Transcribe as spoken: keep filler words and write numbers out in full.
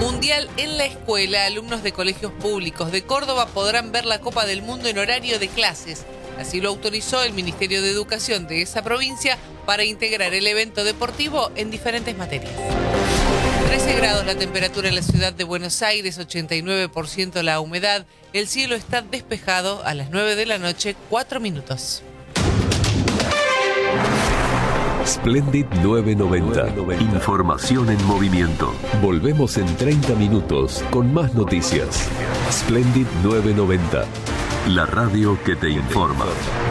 Mundial en la escuela. Alumnos de colegios públicos de Córdoba podrán ver la Copa del Mundo en horario de clases. Así lo autorizó el Ministerio de Educación de esa provincia para integrar el evento deportivo en diferentes materias. trece grados la temperatura en la ciudad de Buenos Aires, ochenta y nueve por ciento la humedad. El cielo está despejado a las nueve de la noche, cuatro minutos. Splendid novecientos noventa. Información en movimiento. Volvemos en treinta minutos con más noticias. Splendid novecientos noventa. La radio que te informa.